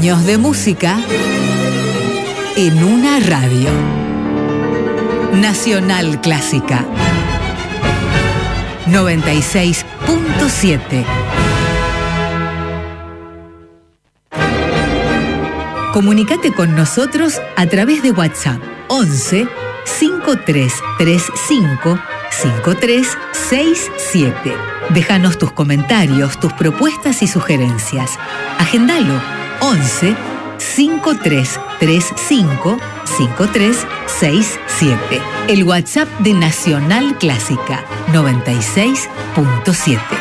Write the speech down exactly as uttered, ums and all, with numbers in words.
Años de música en una radio. Nacional Clásica noventa y seis punto siete. Comunicate con nosotros a través de WhatsApp once cinco tres tres cinco cinco tres seis siete. Déjanos tus comentarios, tus propuestas y sugerencias. Agendalo once cinco tres tres cinco cinco tres seis siete. El WhatsApp de Nacional Clásica noventa y seis punto siete.